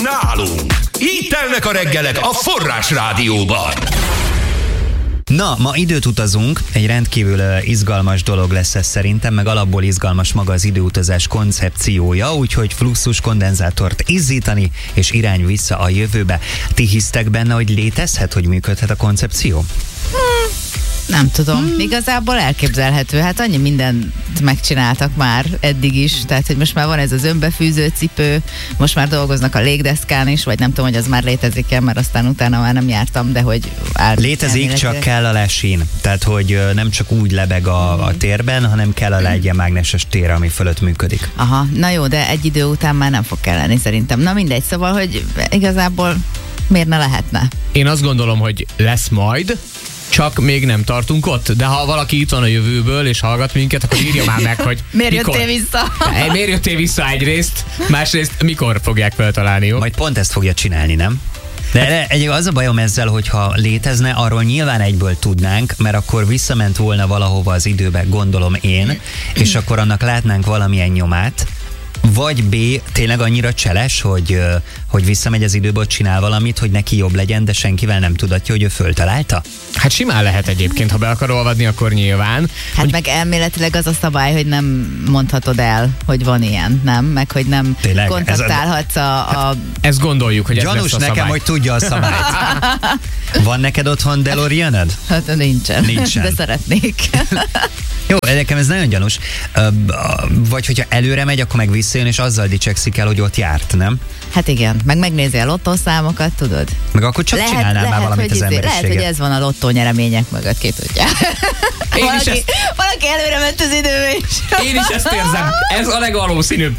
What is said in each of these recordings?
Nálunk. Így telnek a reggelek a Forrás Rádióban. Na, ma időt utazunk, egy rendkívül izgalmas dolog lesz ez szerintem, meg alapból izgalmas maga az időutazás koncepciója, úgyhogy fluxus kondenzátort izzítani, és irány vissza a jövőbe. Ti hisztek benne, hogy létezhet, hogy működhet a koncepció? Nem tudom, igazából elképzelhető, hát annyi mindent megcsináltak már eddig is, tehát hogy most már van ez az önbefűző cipő, most már dolgoznak a légdeszkán is, vagy nem tudom, hogy az már létezik-e, mert aztán utána már nem jártam, de hogy... Létezik, csak kell alá sín, tehát hogy nem csak úgy lebeg a térben, hanem kell alá egy ilyen mágneses tér, ami fölött működik. Aha, na jó, de egy idő után már nem fog kelleni szerintem. Na mindegy, szóval, hogy igazából miért ne lehetne? Én azt gondolom, hogy lesz majd, csak még nem tartunk ott. De ha valaki itt van a jövőből, és hallgat minket, akkor írja már meg, hogy miért mikor. jöttél vissza? Miért jöttél vissza egyrészt, másrészt mikor fogják feltalálni, jó? Majd pont ezt fogja csinálni, nem? De az a bajom ezzel, hogyha létezne, arról nyilván egyből tudnánk, mert akkor visszament volna valahova az időbe, gondolom én, és akkor annak látnánk valamilyen nyomát, vagy B, tényleg annyira cseles, hogy visszamegy az időből, csinál valamit, hogy neki jobb legyen, de senkivel nem tudatja, hogy ő föltalálta? Hát simán lehet egyébként, ha be akar olvadni, akkor nyilván. Hát meg elméletileg az a szabály, hogy nem mondhatod el, hogy van ilyen, nem? Meg hogy nem tényleg? kontaktálhatsz a... Ezt gondoljuk, hogy ez gyanús lesz a nekem, szabály. hogy tudja a szabályt. Van neked otthon DeLoreaned? Hát nincsen. De szeretnék. Jó, nekem ez nagyon gyanús. Vagy hogyha előre megy, akkor meg visszajön, és azzal dicsekszik el, hogy ott járt, nem? Hát igen, meg megnézi a lottószámokat, tudod? Meg akkor csak csinálnál már valamit az emberiséget. Lehet, hogy ez van a lottó-nyeremények mögött, ki tudja. Valaki előre ment az időbe is. Én is ezt érzem. Ez a legvalószínűbb.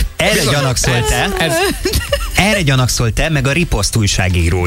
Erre gyanakszol te, meg a riposzt újságírói,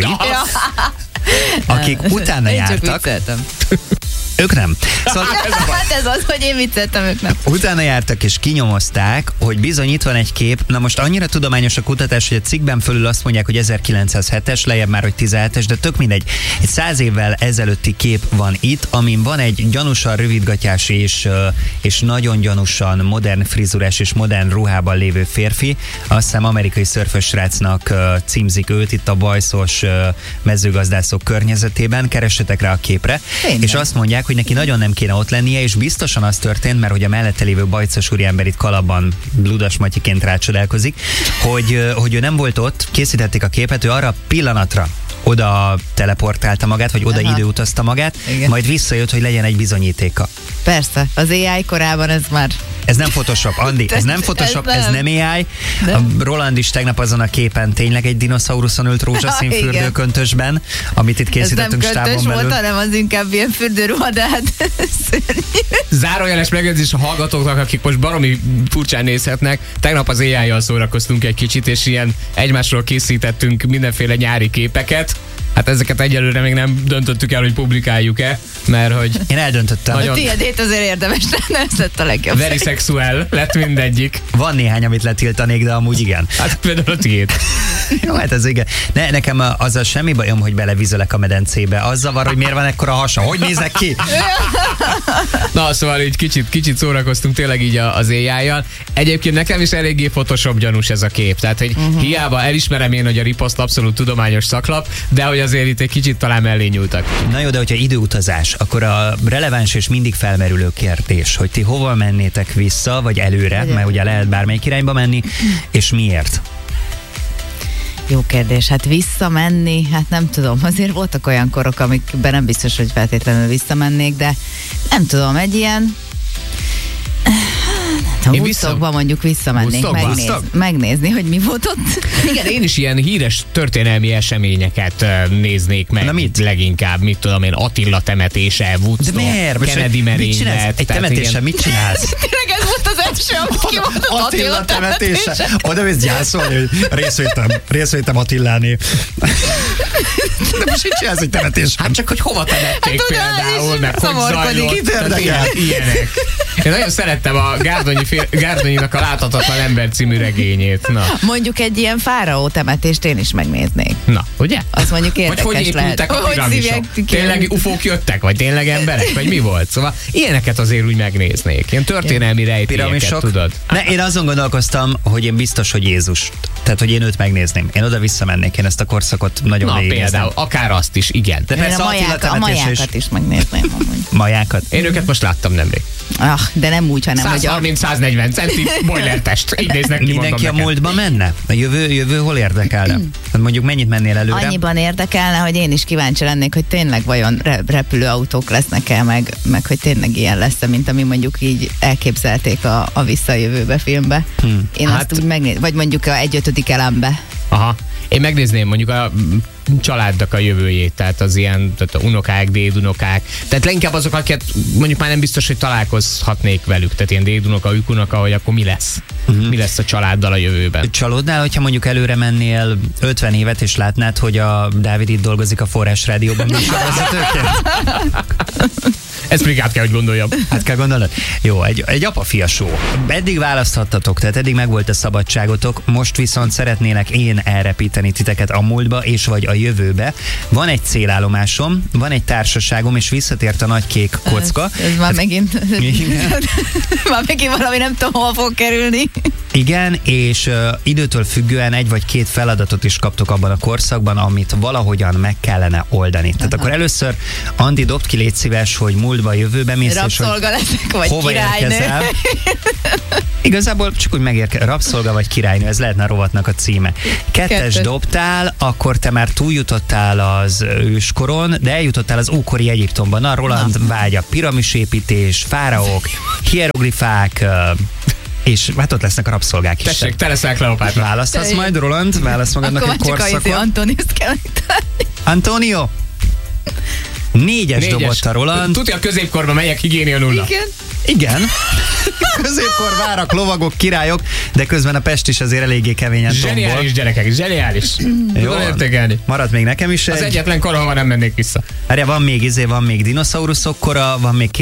akik utána jártak. Ők nem. Szóval, hát ez az, hogy én vicceltem, ők nem. Utána jártak és kinyomozták, hogy bizony itt van egy kép. Na most annyira tudományos a kutatás, hogy a cikkben fölül azt mondják, hogy 1907-es, lejjebb már, hogy 17-es, de tök mindegy. Egy 100 évvel ezelőtti kép van itt, amin van egy gyanúsan rövidgatyás és nagyon gyanúsan modern frizurás és modern ruhában lévő férfi. Azt hiszem amerikai szörfös srácnak címzik őt itt a bajszos mezőgazdászok környezetében. Keressetek rá a képre. Tényleg. És azt mondják, hogy neki nagyon nem kéne ott lennie, és biztosan az történt, mert hogy a mellette lévő bajcos úriember itt kalapban Ludas Matyiként rácsodálkozik, hogy ő nem volt ott, készítették a képet, ő arra a pillanatra oda teleportálta magát, vagy oda időutazta magát, igen. Majd visszajött, hogy legyen egy bizonyítéka. Persze, az AI korában ez már... Ez nem Photoshop, Andi, ez nem Photoshop, ez nem AI. A Roland is tegnap azon a képen tényleg egy dinoszauruszon ült rózsaszín fürdőköntösben, amit itt készítettünk stábon belül. Ez nem köntös volt, hanem az inkább ilyen fürdőruha, de hát zárójeles megjegyzés a hallgatóknak, akik most baromi furcsán nézhetnek. Tegnap az AI-jal szórakoztunk egy kicsit, és ilyen egymásról készítettünk mindenféle nyári képeket. Hát ezeket egyelőre még nem döntöttük el, hogy publikáljuk-e, mert hogy... Én eldöntöttem. A tiédét azért érdemes lenne, ez lett a legjobb. Very sexual lett mindegyik. Van néhány, amit letiltanék, de amúgy igen. Hát például a tiéd. Jó, hát ez igen. Nekem azzal semmi bajom, hogy belevízolek a medencébe. Az zavar, hogy miért van ekkora hasa. Hogy nézek ki? Na, szóval így kicsit szórakoztunk tényleg így az AI-jal. Egyébként nekem is eléggé Photoshop gyanús ez a kép. Tehát, hogy hiába elismerem én, hogy a riposzt abszolút tudományos szaklap, de hogy azért itt egy kicsit talán mellé nyúltak. Na jó, de hogyha időutazás, akkor a releváns és mindig felmerülő kérdés, hogy ti hova mennétek vissza, vagy előre, mert ugye lehet bármelyik irányba menni, és miért? Jó kérdés. Hát visszamenni, hát nem tudom. Azért voltak olyan korok, amikben nem biztos, hogy feltétlenül visszamennék, de nem tudom, egy ilyen Woodstockba mondjuk visszamennék, megnézni, hogy mi volt ott. Igen, én is ilyen híres történelmi eseményeket néznék meg. Mit? Leginkább, mit tudom én, Attila temetése, Woodstock, Kennedy merénylet. Egy temetésen mit csinálsz? Tényleg ez volt az első, amit kimondott, Attila temetése. Oda mész gyászolni, hogy részvétem Attiláné. De most így csinálsz egy temetés. Hát csak, hogy hova temették például, meg hogy zajlott. Kit érdekel? Ilyenek. Én nagyon szerettem a Gárdonyinak a Láthatatlan ember című regényét. Na, Mondjuk egy ilyen fáraó temetést én is megnéznék. na, ugye? Az mondjuk érdekes Vagy hogy épültek lehet. a piramisok? Tényleg ufók jöttek, vagy tényleg emberek, vagy mi volt? Szóval ilyeneket azért úgy megnéznék. Ilyen történelmi rejtélyeket, Piramisok. tudod? Ne, én azon gondolkoztam, hogy én biztos, hogy Jézus. Tehát, hogy én őt megnézném. Én oda visszamennék, én ezt a korszakot nagyon Na végignézném. például, akár azt is, igen. De Én persze a, Attila a temetése is. majákat is megnézném amúgy. Majákat. Én őket most láttam nemrég. De nem úgy, hanem hogy 130-140 centi boiler test. Így néznek ki, mondom Mindenki a neked. múltba menne? A jövő hol érdekelne? Tehát mondjuk mennyit mennél előre? annyiban érdekelne, hogy én is kíváncsi lennék, hogy tényleg vajon repülőautók lesznek-e, meg hogy tényleg ilyen lesz, mint ami mondjuk így elképzelték a Visszajövőbe filmbe. Én Hát- azt úgy megnézném, vagy mondjuk a 1/5 elembe. Aha. Én megnézném mondjuk a családnak a jövőjét, tehát az ilyen tehát a unokák, dédunokák. Tehát leginkább azok, akiket mondjuk már nem biztos, hogy találkozhatnék velük. Tehát ilyen dédunoka, ükunoka, hogy akkor mi lesz? Mi lesz a családdal a jövőben? Csalódnál, hogyha mondjuk előre mennél 50 évet, és látnád, hogy a Dávid itt dolgozik a Forrás Rádióban műsorvezetőként? Ezt még át kell, hogy gondoljam. Hát kell gondolnod? Jó, egy apa-fia show. Eddig választhattatok, tehát eddig megvolt a szabadságotok, most viszont szeretnélek én elrepíteni titeket a múltba és vagy a jövőbe. Van egy célállomásom, van egy társaságom, és visszatért a nagy kék kocka. Ez már megint, Igen. már megint valami nem tudom, hol fog kerülni. Igen, és időtől függően egy vagy két feladatot is kaptok abban a korszakban, amit valahogyan meg kellene oldani. Tehát akkor először, Andi, dobd ki, légy szíves, hogy múltba, jövőbe mész, és hogy Rabszolga leszek, vagy hova királynő. érkezel. Igazából csak úgy rabszolga vagy királynő, ez lehetne a rovatnak a címe. Kettes dobtál, akkor te már túljutottál az őskoron, de eljutottál az ókori Egyiptomban. Na, Roland vágya, piramisépítés, fáraók, hieroglifák, és hát ott lesznek a rabszolgák is. Tessék, te leszel Kleopátra. Választasz majd, Roland? Válasz magadnak Akkor egy már csak a korszakot. Antoniuszt kell megtalálni. Antonio? Négyes dobott a Roland. Tudja, a középkorban megyek, higiénia nulla. Igen. Igen. Középkor várak, lovagok, királyok, de közben a Pest is azért eléggé keményen tombol. Zseniális gyerekek, zseniális. Tudom értékelni. Maradt még nekem is Az egy. egyetlen kor, ahova nem mennék vissza. Erre van még dinoszauruszok kora, van még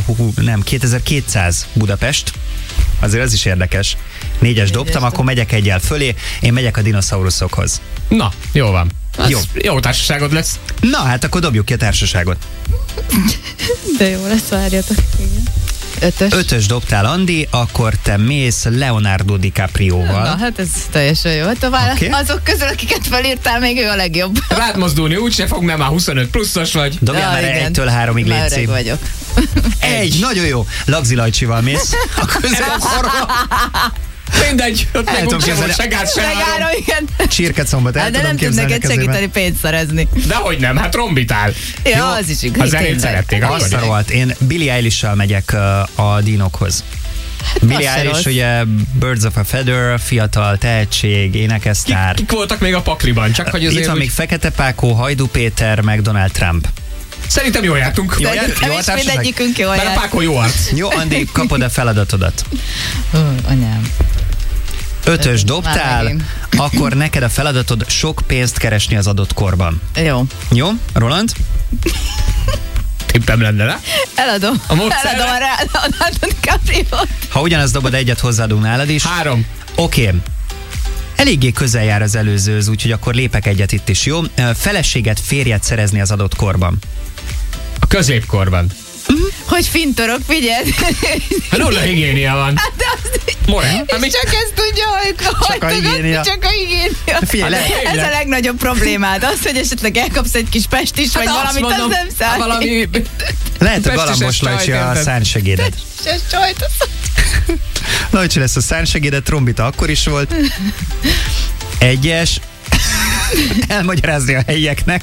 2200 Budapest. Azért az is érdekes. Négyes dobtam, akkor megyek egyel fölé, én megyek a dinoszauruszokhoz. Na, jó van. Az Jó. jó társaságod lesz. Na, hát akkor dobjuk ki a társaságot. De jó lesz, várjatok. Igen. 5-ös. Ötös dobtál, Andi, akkor te mész Leonardo DiCaprioval. Na, hát ez teljesen jó. Hát a Oké. azok közül, akiket felírtál, még ő a legjobb. Rád mozdulni úgyse fog, mert már 25 pluszos vagy. Dobjál már igen. 1-től 3-ig, Már légy öreg szép. vagyok. Egy, nagyon jó. Lagzi Lajcsival mész. A középkorba. Mindegy, ott El meg tudom úgyse képzelni. volt se gáz, se áram. Megállom, igen. Csirkecombot el Hát de tudom nem tud képzelni neked kezében. segíteni pénzt szerezni. Dehogy nem, hát trombitál. Ja, az is igaz. A zenét tényleg. szerették, akkor Azt a is. rohadt. Én Billie Eilish-sal megyek a dinokhoz. Billie az se Eilish rossz. ugye Birds of a Feather, fiatal tehetség, énekesztár. Kik voltak még a pakliban? Csak hogy Itt azért van úgy... még Fekete Pákó, Hajdú Péter, meg Donald Trump. Szerintem jól jártunk. Jó, Szerintem jó a is társaság? mindegyikünk jól Mert a jár. Pákó jó arc. Jó, Andi, kapod a feladatodat. Anyám. Ötös Már dobtál, megint. akkor neked a feladatod sok pénzt keresni az adott korban. Jó. Jó, Roland? Tippem lenne, ne? Eladom. A módszerre? Eladom a Leonardo DiCaprio-t. Ha ugyanazt dobod, egyet hozzáadunk nálad is. 3. Oké. Eléggé közel jár az előzőhöz, úgyhogy akkor lépek egyet itt is, jó? Feleséget, férjet szerezni az adott korban. A középkorban. Hogy fintorok, figyeld. Hát nulla higiénia van. More. Hát mi Csak ezt tudja, hogy Csak a higiénia. Csak a higiénia. Figyelj, Ez a legnagyobb problémád. Az, hogy esetleg elkapsz egy kis pestis, vagy azt valamit, mondom, az nem számít. valami... lehet, hogy Pestis galambos csajt, Lajcsi a érted? szárnysegéded. Se sajt, az- Lajcsi lesz a szárnysegéded, trombita akkor is volt. Egyes. Elmagyarázni a helyieknek.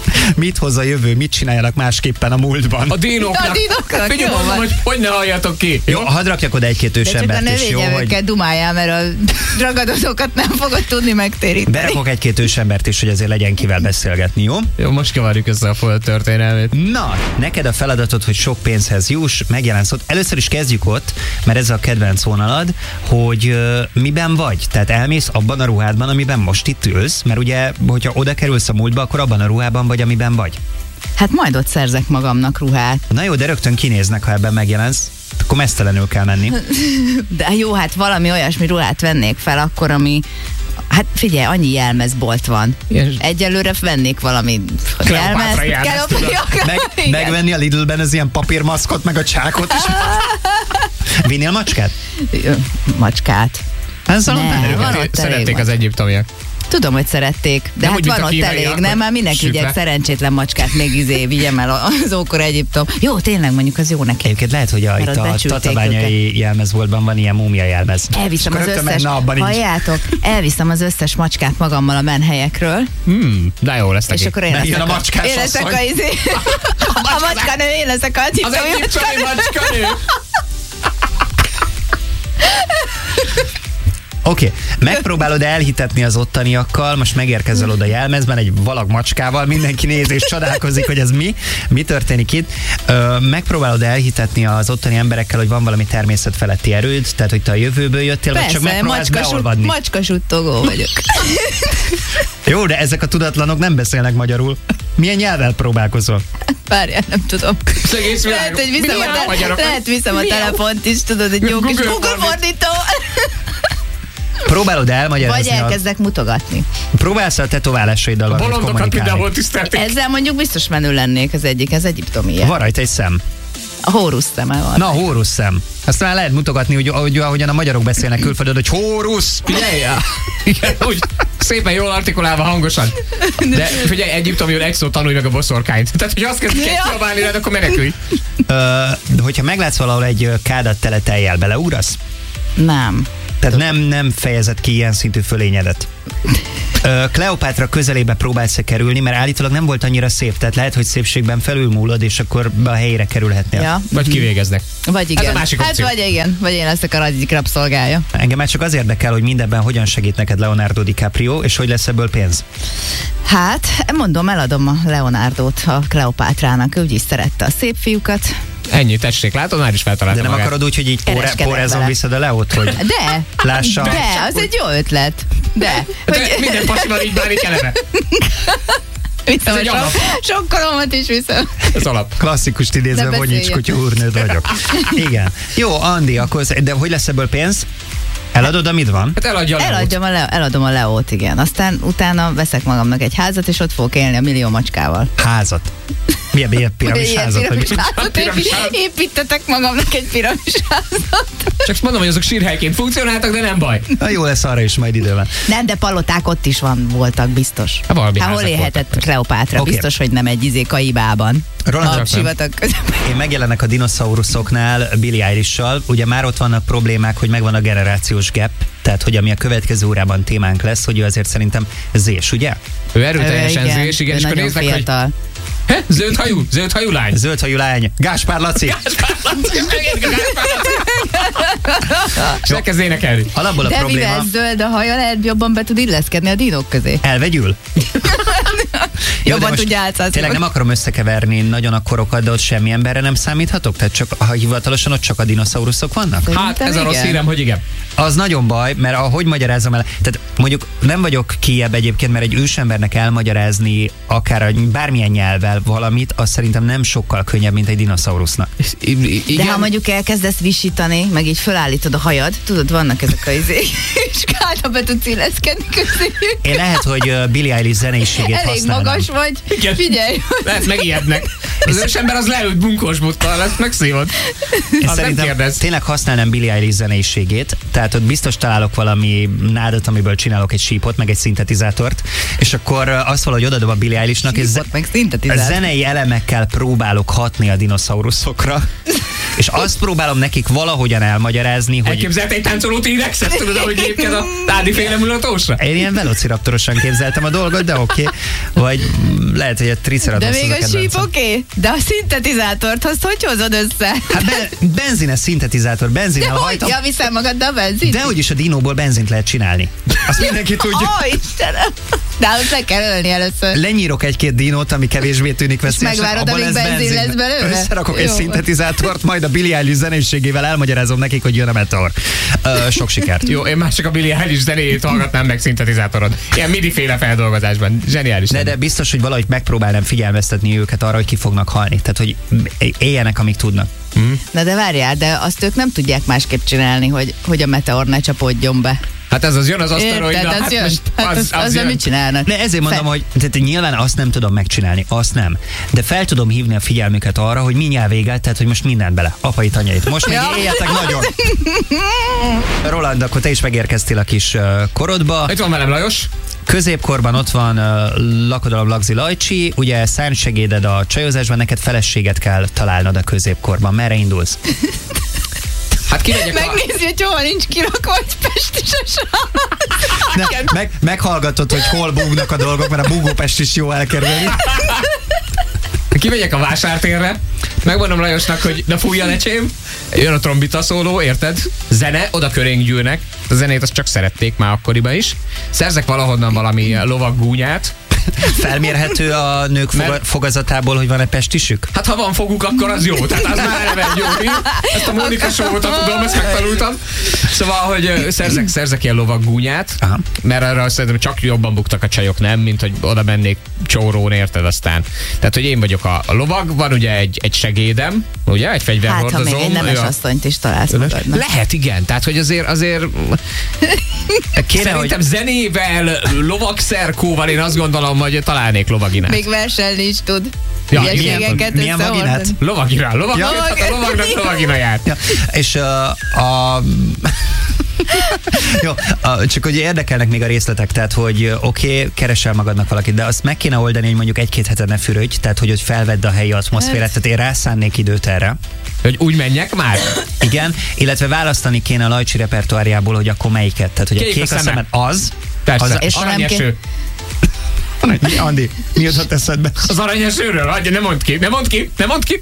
Mit hoz a jövő, mit csináljanak másképpen a múltban. A dinóknak. Figyelj, jó mondom, van. hogy ne halljatok ki. Jó, hadd rakjak oda egy-két De csak a ősembert is, jó? növényevőkkel dumáljál, mert a ragadozókat nem fogod tudni megtéríteni. Berakok egy-két ősembert is, hogy azért legyen kivel beszélgetni, jó? Jó, most kevarjuk össze a Fold történelmét. Na, neked a feladatod, hogy sok pénzhez juss, megjelensz ott. Először is kezdjük ott, mert ez a kedvenc vonalad, hogy miben vagy. Tehát elmész abban a ruhádban, amiben most itt ülsz, mert ugye, hogyha oda kerülsz a múltba, akkor abban a ruhában vagy, amiben vagy. Hát majd ott szerzek magamnak ruhát. Na jó, de rögtön kinéznek, ha ebben megjelensz. Akkor mesztelenül kell menni. De jó, hát valami olyasmi ruhát vennék fel, akkor ami... Hát figyelj, annyi jelmezbolt van. Ilyen- Egyelőre vennék valami Kleopátra jelmezt, tudod. Megvenni a Lidlben az ilyen papírmaszkot, meg a csákot is. Vinnél macskát? Macskát. Ez Nem, menő. van Őket ott elég szerették van. az egyiptomiak. Tudom, hogy szerették, de Nem hát úgy, mint van a ott kínaiak, elég, nem? hogy Már mindenki sütve. ugye szerencsétlen macskát még vigyem el az ókor Egyiptom. Jó, tényleg mondjuk az jó neki. Egyébként lehet, hogy Mert itt ott a becsülték tatabányai jelmezboltban van ilyen múmia jelmez. Elviszem És az akkor rögtön összes, menne abban is. halljátok, elviszem az összes macskát magammal a menhelyekről, De jó lesz neki. és akkor én Megjön leszek a macskás én leszek asszony. a macskanő, én leszek a Az egyiptomi egyiptomi macskanő. Oké, megpróbálod elhitetni az ottaniakkal, most megérkezel oda jelmezben egy valag macskával, mindenki néz és csodálkozik, hogy ez mi történik itt. Megpróbálod elhitetni az ottani emberekkel, hogy van valami természetfeletti erőd, tehát hogy te a jövőből jöttél, vagy csak Persze, megpróbálsz beolvadni. macskasuttogó vagyok. Jó, de ezek a tudatlanok nem beszélnek magyarul. Milyen nyelvvel próbálkozol? Várjál, nem tudom. Az egész világ. Lehet, hogy viszem Miau, magyarok. lehet viszem a telefont is, tudod, egy jó kis Google Google fordító. Próbálod elmagyarázni. Vagy elkezdek mutogatni. Próbálsz a tetoválásaiddal valamit Bolondokat kommunikálni. mindenhol tisztelték. Ezzel mondjuk biztos menő lennék az egyik, ez egyiptomi ilyen. Van rajta egy szem. A Hórusz szeme van. Na, Hórusz szem. Azt már lehet mutogatni, hogy ahogyan a magyarok beszélnek külföldön, hogy Hórusz. Figyelj! Igen, úgy szépen jól artikulálva hangosan. De figyelj, Egyiptomról egy szót tanulj meg a boszorkányt. Tehát, hogy azt kezdik Ja. kiabálni rád, akkor menekülj. De hogyha meglátsz valahol egy kádat tele tejjel, beleugrasz? Nem. Tehát nem fejezed ki ilyen szintű fölényedet. Kleopátra közelébe próbálsz kerülni, mert állítólag nem volt annyira szép, tehát lehet, hogy szépségben felülmúlod, és akkor a helyére kerülhetnél. Ja. Vagy kivégeznek. Vagy igen. Ez a másik hát opció. vagy igen, vagy én leszek a egyik rabszolgája. Engem már csak az érdekel, hogy mindenben hogyan segít neked Leonardo DiCaprio, és hogy lesz ebből pénz. Hát, mondom, eladom a Leonardót a Kleopátrának, ő úgyis szerette a szép fiúkat. Ennyi, tessék, látod, már is feltalálta De nem magát. akarod úgy, hogy így Kereskedek pórázon vele. viszed a Leót, hogy De, lássa? de, az egy jó ötlet. De, De minden pasival így bánik eleve. viszem egy a alap. sokkolomat is viszem. Ez alap. Klasszikust idézve, Ne Vonyics beszéljen. kutya úrnőd vagyok. Igen. Jó, Andi, akkor, de hogy lesz ebből pénz? Eladod, amit van? Hát eladja a Leót. Eladom a Leót, igen. Aztán utána veszek magamnak egy házat, és ott fogok élni a millió macskával. Házat. Milyen piramis Ilyen házat? piramis Vagy? házat Piramisház. építetek magamnak egy piramis házat. Csak mondom, hogy azok sírhelyként funkcionáltak, de nem baj. Na, jó lesz arra is majd időben. Nem, de paloták ott is voltak, biztos. Hát valami Hát hol házak élhetett voltak, Kleopátra? Oké. Biztos, hogy nem egy kaibában. Roland, A csak nem. sivatag közepén. Én megjelennek a dinoszauruszoknál Billie Eilish-sal. Ugye már ott vannak problémák, hogy megvan a generációs gap, tehát hogy ami a következő órában témánk lesz, hogy ő azért szerintem zés, ugye? Ő erőteljesen Igen, zés, igen, ő és akkor nagyon néznek, hogy fiatal. zöld hajú lány. Zöldhajú lány, Gáspár Laci. És elkezd énekelni. Alapból a De probléma mivel zöld a haja, lehet jobban be tud illeszkedni a dinók közé. elvegyül. Jó, de Jobban most tudja átszászni. tényleg nem akarom összekeverni nagyon a korokat, de ott semmi emberre nem számíthatok? Tehát csak, ha hivatalosan ott csak a dinoszauruszok vannak? Hát ez a Szerintem rossz igen. hírem, hogy igen. Az nagyon baj, mert ahogy magyarázom el, tehát mondjuk nem vagyok kiebb egyébként, mert egy ősembernek elmagyarázni akár bármilyen nyelvvel valamit, az szerintem nem sokkal könnyebb, mint egy dinoszaurusznak. De ha mondjuk elkezdesz visítani, meg így fölállítod a hajad, tudod, vannak ezek a izék, és kárta be tudsz illeszkedni közéjük. Én lehet, hogy Billie Eilish zeneiségét Elég használnám. magas vagy. Igen. Figyelj, Lehet megijednek. Az ősember az leült bunkósbottal, ezt megszívod. Én Az nem szerintem kérdez. tényleg használnám Billie Eilish zeneiségét, tehát ott biztos találok valami nádat, amiből csinálok egy sípot, meg egy szintetizátort, és akkor azt valahogy odadom a Billie Eilishnak, és sípot meg a szintetizál. zenei elemekkel próbálok hatni a dinoszauruszokra. És azt próbálom nekik valahogyan elmagyarázni, hogy Elképzelt egy táncoló T-rexet, tudod, ahogy lépked a Ádi féle mulatósra? én ilyen velociraptorosan képzeltem a dolgot, de oké. Vagy lehet, hogy a triceratops De még a kedvencem. síp oké? De a szintetizátort, azt hogy hozod össze? Hát benzines szintetizátor, De benzinnel hogy? hajtom. Ja, viszel magaddal a benzint? De úgyis a dinóból benzint lehet csinálni. Azt mindenki tudja. Ó, Istenem! De azt meg kell ölni először. Lenyírok egy-két dinót, ami kevésbé tűnik veszélyesnek. megvárod, abban amíg benzin lesz belőle? Összerakok egy Jó. szintetizátort, majd a Billie Eilish zeneiségével elmagyarázom nekik, hogy jön a meteor. Sok sikert. Jó, én már csak a Billie Eilish zenéjét hallgatnám meg szintetizátorod. Ilyen midi-féle feldolgozásban. Zseniális. De biztos, hogy valahogy megpróbálnám figyelmeztetni őket arra, hogy ki fognak halni. Tehát, hogy éljenek, amíg tudnak. Na de várjál, de azt ők nem tudják másképp csinálni, hogy a meteor ne csapódjon be. Hát ez az jön az aszteroida. Érted, az jön. most Hát az jön. mit csinálnak? De ezért mondom, hogy tehát nyilván azt nem tudom megcsinálni, azt nem. De fel tudom hívni a figyelmüket arra, hogy mindjárt véget, tehát hogy most mindent bele. Apait, anyait. Most még Ja. éljetek nagyon. Roland, akkor te is megérkeztél a kis korodba. Itt van velem Lajos. Középkorban ott van lakodalom Lagzi Lajcsi, ugye szárnysegéded a csajozásban, neked feleséget kell találnod a középkorban. Merre indulsz? Hát kimegyek Megnézi, hogy hol nincs kirakva egy pestis Meghallgatod, hogy hol búgnak a dolgok, mert a búgópest is jó elkerülni. Kimegyek a vásártérre, megmondom Lajosnak, hogy na fújja lecsém, jön a trombita szóló, érted? Zene, oda körénk gyűlnek. A zenét azt csak szerették már akkoriban is. Szerzek valahonnan valami lovaggúnyát. Felmérhető a nők fogazatából, hogy van-e pestisük? Hát ha van foguk, akkor az jó. Tehát az már eleve egy jó hír. Ezt a Mónika Show-ot tudom, ezt megtanultam. Szóval, hogy szerzek ilyen lovaggúnyát, Aha. mert arra szerintem csak jobban buktak a csajok, nem? Mint hogy oda mennék csórón, érted aztán. Tehát, hogy én vagyok a lovag, van ugye egy segédem, ugye? Egy Hát, ha még fegyverhordozóm. egy nemes asszonyt is találsz magadnak. Lehet, igen. Tehát, hogy azért szerintem zenével, lovagszerkóval én azt gondolom, hogy találnék lovaginát. Még verselni is tud. Ja, Hülyeségeket milyen vaginát? összehordani. Lovaginál, Ja. hát a lovagnak lovagina járt. Ja, és jó, csak hogy érdekelnek még a részletek, tehát hogy oké, keresel magadnak valakit, de azt meg kéne oldani, hogy mondjuk egy-két hetet ne fürödj, tehát hogy felvedd a helyi atmoszférát, tehát én rászánnék időt erre. Hogy úgy menjek már? Igen, illetve választani kéne a Lajcsi repertoárjából, hogy akkor melyiket, tehát hogy Kék a kék a a szeme. szemed az, Persze, az És nem aranyeső. Mi, Andi, mi jutott eszedbe? Az aranyesőről, hagyja, ne mondd ki.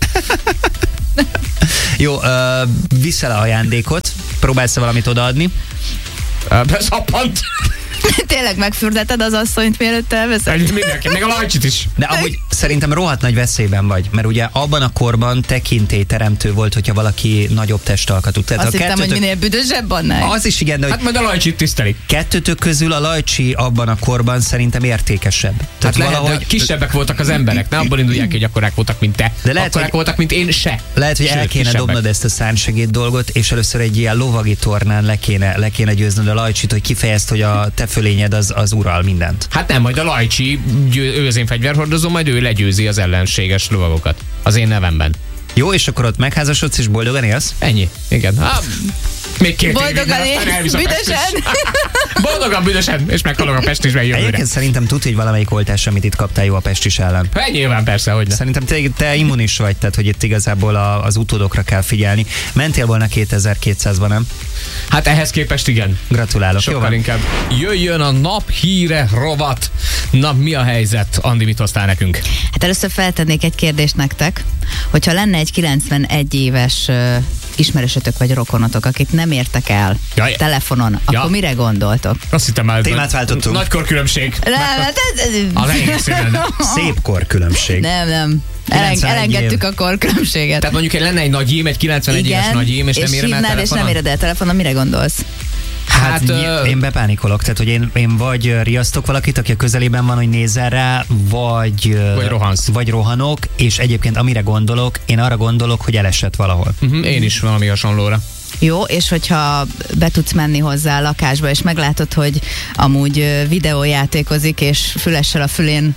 Jó, viszel a ajándékot, próbálsz valamit odaadni. Szappant. Tényleg megfürdeted az asszonyt, mielőtt elveszed? Mindenki, még a Lajcsit is. De amúgy szerintem rohadt nagy veszélyben vagy, mert ugye abban a korban tekintélyteremtő volt, hogyha valaki nagyobb testalkatú. Tehát Azt hittem, hogy minél büdösebb, annál. az is igen, de Hát hogy majd a Lajcsit tisztelik. kettőtök közül a Lajcsi abban a korban szerintem értékesebb. Hát Tehát lehet, de kisebbek voltak az emberek, ne abból indulják ki, hogy akkorák voltak, mint te. De lehet, akkorák hogy- voltak, mint én se. lehet, hogy el Sőt, kéne kisebbek. dobnod ezt a szárnysegéd dolgot, és először egy ilyen lovagi tornán le kéne győznöd a Lajcsit, hogy kifejezd, hogy a te fölényed az ural mindent. Hát nem, majd a Lajcsi, ő az én fegyverhordozó, majd ő legyőzi az ellenséges lovagokat. Az én nevemben. Jó, és akkor ott megházasodsz és boldogan élsz? Ennyi. Igen. Még 2 évig, Boldogan mert aztán élsz, elvisz a Pest is. büdösen. Boldogan, büdösen, és meghalok a Pestisben jövőre. Egyébként szerintem tudja, hogy valamelyik oltás, amit itt kaptál, jó a pestis ellen. Hát nyilván persze, hogy ne. Szerintem te immunis vagy, tehát hogy itt igazából az utódokra kell figyelni. Mentél volna 2200-ban, nem? Hát ehhez képest igen. Gratulálok. Jó Sokkal van. inkább. Jöjjön a nap híre rovat. Na, mi a helyzet? Andi, mit hoztál nekünk? Hát először feltennék egy kérdést nektek, hogyha lenne egy 91 éves ismerősötök vagy rokonotok, akit nem értek el Jaj. telefonon, Ja. akkor mire gondoltok? Azt hittem már... Témát váltottunk. Nagy korkülönbség. Nem, hát Az egészében. Szép korkülönbség. nem. 91 Elengedtük év. a korkülönbséget. Tehát mondjuk lenne egy nagyím, egy 91 éves nagyím, és nem érem el hívnád, és nem telefonon? éred el telefonon, mire gondolsz? Hát én bepánikolok, tehát hogy én vagy riasztok valakit, aki a közelében van, hogy nézzen rá, vagy rohansz. vagy rohanok, és egyébként amire gondolok, én arra gondolok, hogy elesett valahol. Én is valami hasonlóra. Jó, és hogyha be tudsz menni hozzá a lakásba, és meglátod, hogy amúgy videójátékozik, és fülessel a fülén.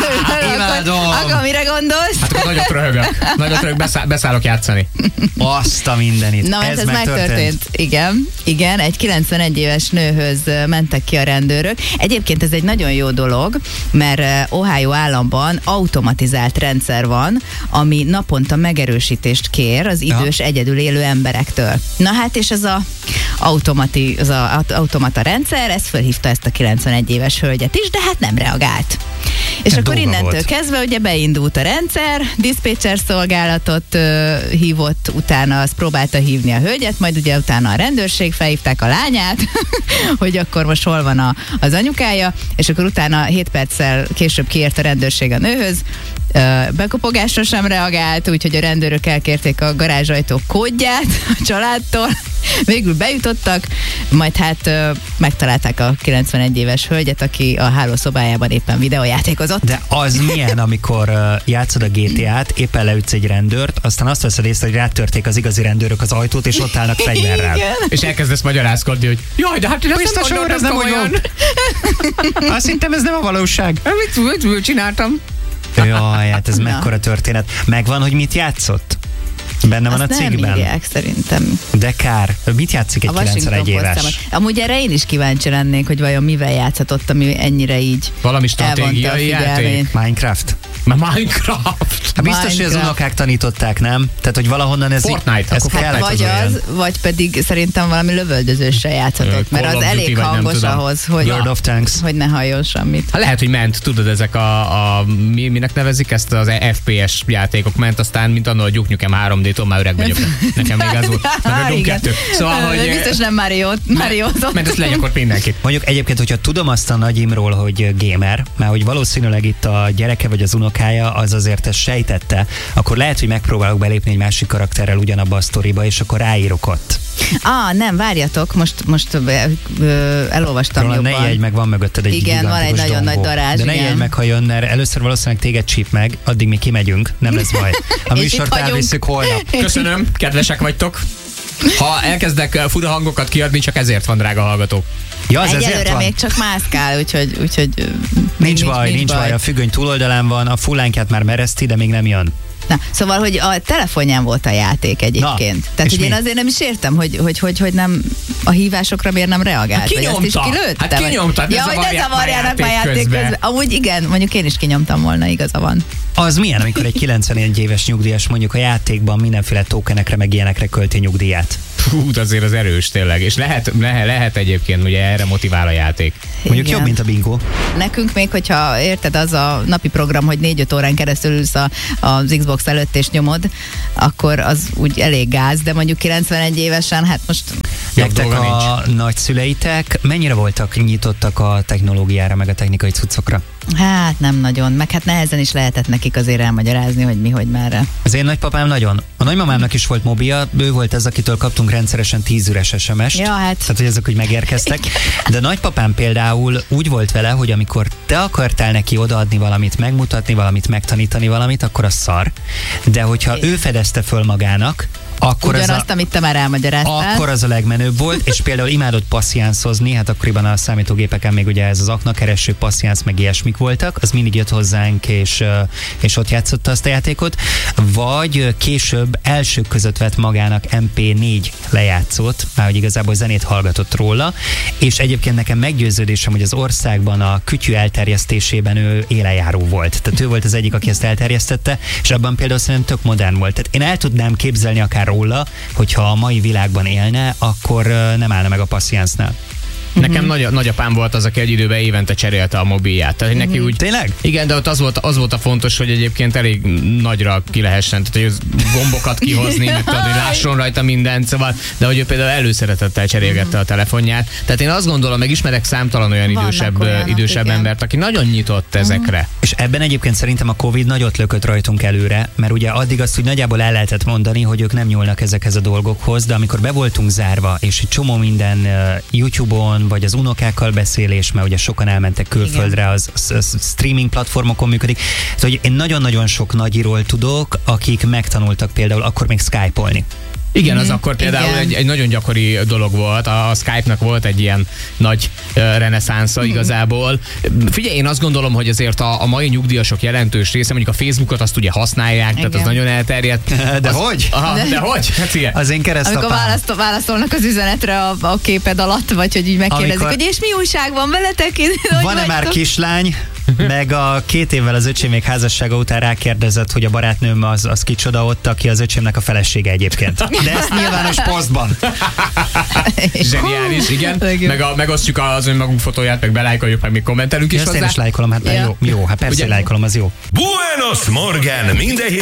Akkor mire gondolsz? Hát akkor nagyot röhögök, beszállok játszani. Azt a mindenit. Na, ez megtörtént. Igen, egy 91 éves nőhöz mentek ki a rendőrök. Egyébként ez egy nagyon jó dolog, mert Ohio államban automatizált rendszer van, ami naponta megerősítést kér az idős egyedül élő emberektől. Na hát, és ez az automata rendszer, ez felhívta ezt a 91 éves hölgyet is, de hát nem reagált. És akkor innentől kezdve ugye beindult a rendszer, diszpécser szolgálatot hívott, utána azt próbálta hívni a hölgyet, majd ugye utána a rendőrség, felhívták a lányát, hogy akkor most hol van az anyukája, és akkor utána 7 perccel később kiért a rendőrség a nőhöz, bekopogásra sem reagált, úgyhogy a rendőrök elkérték a garázsajtó kódját a családtól, végül bejutottak, majd hát megtalálták a 91 éves hölgyet, aki a hálószobájában éppen videójátékozott. De az milyen, amikor játszod a GTA-t, éppen leütsz egy rendőrt, aztán azt veszed észre, hogy rátörték az igazi rendőrök az ajtót, és ott állnak fegyverrel. És elkezdesz magyarázkodni, hogy jaj, de hát én ezt nem mondom, azt hittem, ez nem a valóság. Mit csináltam? Jaj, hát ez mekkora történet. Megvan, hogy mit játszott? Benne van azt a cikkben? Nem írják, szerintem. De kár. Mit játszik egy 91 éves? Amúgy erre én is kíváncsi lennék, hogy vajon mivel játszhatott, ami ennyire így valami stratégiai játék? Minecraft? Minecraft? Hát biztos, hogy az unokák tanították, nem? Tehát, hogy valahonnan ez Fortnite. Ez hát vagy pedig szerintem valami lövöldözőssel játszhatott, mert az elég hangos ahhoz, hogy ne halljon semmit. Lehet, hogy ment, tudod, ezek minek nevezik ezt az FPS játékok, ment aztán, mint annól a Duke Nukem 3D-tól, már öreg vagyok. Nekem még az volt. Szóval, hogy biztos nem Mario-t. Mert ezt lenyakott mindenkit. Mondjuk egyébként, hogyha tudom azt a Nagy Imról, hogy gamer, mert hogy valószínűleg itt a gyereke vagy az unokája az azért ezt sejtette, akkor lehet, hogy megpróbálok belépni egy másik karakterrel ugyanabba a sztoriba, és akkor ráírok ott. Nem, várjatok, most elolvastam jobban. Ne jegy meg, van mögötted egy igen, van egy nagyon nagy darázs. De ne jegy meg, ha jön, mert először valószínűleg téged csíp meg, addig mi kimegyünk, nem lesz baj. A műsort elviszük holnap. Köszönöm, kedvesek vagytok. Ha elkezdek fura hangokat kiadni, csak ezért van, drága hallgatók. Ja, egyelőre még csak mászkál, úgyhogy nincs baj. A függöny túloldalán van, a fullánkját már mereszti, de még nem jön. Na, szóval, hogy a telefonján volt a játék egyébként. Tehát, hogy én azért nem is értem, hogy nem a hívásokra miért nem reagált. Hát kinyomta. Hát kinyomtad, ja, hogy ne zavarjanak a játék közben. Amúgy igen, mondjuk én is kinyomtam volna, igaza van. Az milyen, amikor egy 91 éves nyugdíjas mondjuk a játékban mindenféle tokenekre meg ilyenekre költi nyugdíját? Hú, azért az erős tényleg. És lehet egyébként, ugye erre motivál a játék. Mondjuk igen. Jobb, mint a bingo. Nekünk még, hogyha érted, az a napi program, hogy 4-5 órán keresztül ülsz az Xbox előtt és nyomod, akkor az úgy elég gáz, de mondjuk 91 évesen, hát most... Nektek a nagyszüleitek mennyire voltak nyitottak a technológiára, meg a technikai cuccokra? Hát nem nagyon, meg hát nehezen is lehetett nekik azért elmagyarázni, hogy mi, hogy merre. Az én nagypapám nagyon. A nagymamámnak is volt mobilja, ő volt ez, akitől kaptunk rendszeresen 10 üres SMS-t. Ja, hát. Tehát, hogy ezek úgy megérkeztek. De a nagypapám például úgy volt vele, hogy amikor te akartál neki odaadni valamit, megmutatni valamit, megtanítani valamit, akkor az szar. De hogyha ő fedezte föl magának, akkor ugyanazt, amit te már elmagyaráztál. Akkor az a legmenőbb volt, és például imádott passziánszozni, hát akkoriban a számítógépeken még ugye ez az aknakereső passziánsz, meg ilyesmik voltak, az mindig jött hozzánk, és ott játszotta azt a játékot, vagy később elsők között vett magának MP4 lejátszót, már hogy igazából zenét hallgatott róla, és egyébként nekem meggyőződésem, hogy az országban a kütyű elterjesztésében ő élejáró volt. Tehát ő volt az egyik, aki ezt elterjesztette, és abban például szerintem tök modern volt. Tehát én el tudnám képzelni akár róla, hogyha a mai világban élne, akkor nem állna meg a passziánsznál. Nekem nagyapám volt az, aki egy időben évente cserélte a mobilját. Tehát neki úgy... Tényleg? Igen, de ott az volt a fontos, hogy egyébként elég nagyra ki lehessen, tehát hogy gombokat kihozni, meg tudod, hogy lásson rajta mindent, szóval, de hogy ő például előszeretettel cserélgette a telefonját. Tehát én azt gondolom, meg ismerek számtalan olyan idősebb embert, aki nagyon nyitott ezekre. És ebben egyébként szerintem a Covid nagyot lökött rajtunk előre, mert ugye addig azt úgy nagyjából el lehetett mondani, hogy ők nem nyúlnak ezekhez a dolgokhoz, de amikor be voltunk zárva, és egy csomó minden YouTube-on, vagy az unokákkal beszélés, mert ugye sokan elmentek külföldre, az streaming platformokon működik. Szóval én nagyon-nagyon sok nagyiról tudok, akik megtanultak például akkor még Skype-olni. Igen, az akkor például Igen. egy nagyon gyakori dolog volt. A Skype-nak volt egy ilyen nagy reneszánsza igazából. Figyelj, én azt gondolom, hogy azért a mai nyugdíjasok jelentős része, mondjuk a Facebookot azt ugye használják, tehát az Igen. nagyon elterjedt. De hogy? Aha, de hogy? Hát igen. Az én keresztapám. Amikor válaszolnak az üzenetre a képed alatt, vagy hogy így megkérdezik, Amikor- hogy és mi újság van veletek? Hogy Van-e már vagytok? kislány? Meg a 2 évvel az öcsém még házassága után rákérdezett, hogy a barátnőm az kicsoda ott, aki az öcsémnek a felesége egyébként. De ezt nyilvános posztban. Zseniális, igen. Legjobb. Megosztjuk az önmagunk fotóját, meg belájkoljuk, meg még kommentelünk is Ezt én hozzá. is lájkolom, hát Ja. jó, hát persze Ugye? lájkolom, az jó. Buenos Morgen, minden